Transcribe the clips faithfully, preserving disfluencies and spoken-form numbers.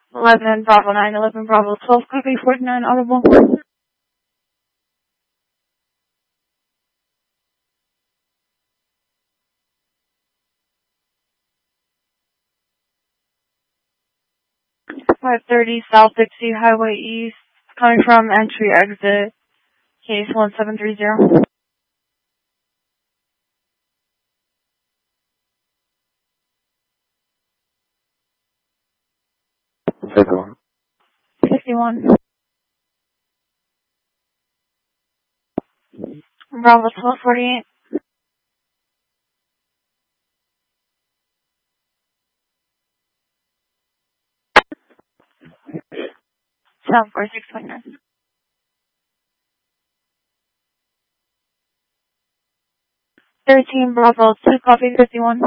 eleven, Bravo nine, eleven, Bravo twelve, copy, forty-nine, audible. five thirty, South Dixie Highway East, coming from entry exit, case one seven three zero. fifty-one. fifty-one. Bravo twelve forty-eight. seven four six point nine. thirteen, Bravo two, copy, fifty-one.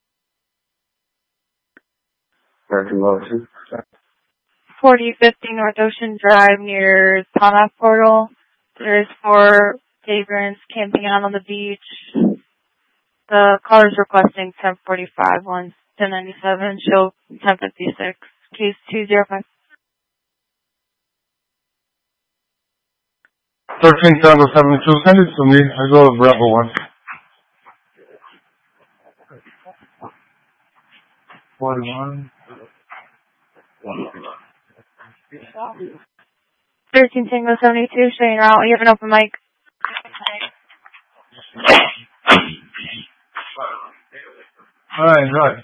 thirteen, Bravo two. forty fifty North Ocean Drive near Tana Portal. There's four vagrants camping out on the beach. The caller's requesting ten forty-five, one ten ninety-seven, show ten fifty-six, case two zero five. thirteen Tango seventy-two, send it to me. I go to Bravo one. forty-one. thirteen Tango seventy-two, showing your out. You have an open mic. Alright, right.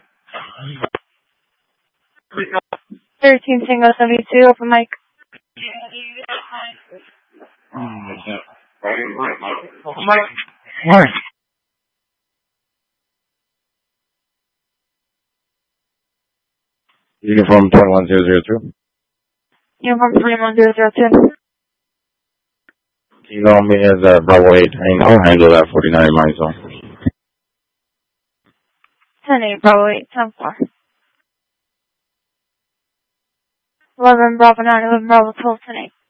thirteen Tango seventy-two, open mic. Open mic. Right. Uniform twenty-one zero zero two. Uniform twenty-one zero zero two. You know me as uh, Bravo eight. I'll handle that forty-nine in my zone. ten eight, Bravo eight, ten four. eleven, Bravo nine, eleven, Bravo twelve, ten eight.